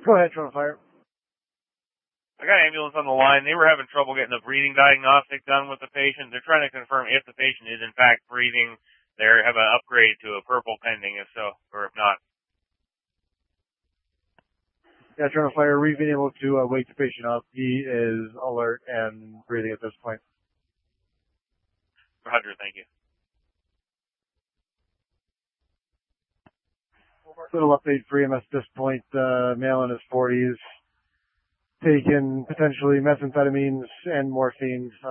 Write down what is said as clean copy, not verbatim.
Go ahead, try to fire. I got an ambulance on the line. They were having trouble getting a breathing diagnostic done with the patient. They're trying to confirm if the patient is in fact breathing. They have an upgrade to a purple pending, if so, or if not. Yeah, trying to fire. We've been able to wake the patient up. He is alert and breathing at this point. Roger, thank you. Little update for EMS at this point. Male in his 40s, taken potentially methamphetamines and morphine.